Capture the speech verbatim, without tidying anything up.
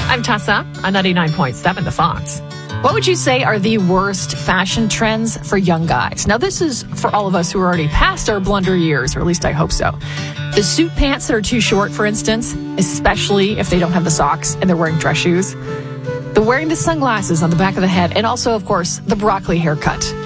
I'm Tessa on ninety-nine point seven The Fox. What would you say are the worst fashion trends for young guys? Now, this is for all of us who are already past our blunder years, or at least I hope so. The suit pants that are too short, for instance, especially if they don't have the socks and they're wearing dress shoes. The wearing the sunglasses on the back of the head, and also, of course, the broccoli haircut.